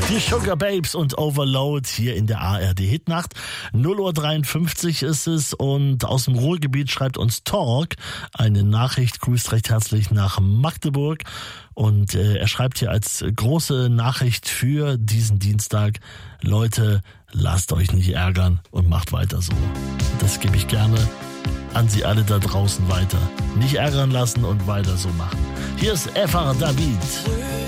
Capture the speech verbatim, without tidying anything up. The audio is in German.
Die Sugar Babes und Overload hier in der A R D Hitnacht. null Uhr dreiundfünfzig ist es und aus dem Ruhrgebiet schreibt uns Torg eine Nachricht, grüßt recht herzlich nach Magdeburg und äh, er schreibt hier als große Nachricht für diesen Dienstag: Leute, lasst euch nicht ärgern und macht weiter so. Das gebe ich gerne an Sie alle da draußen weiter. Nicht ärgern lassen und weiter so machen. Hier ist Efar David.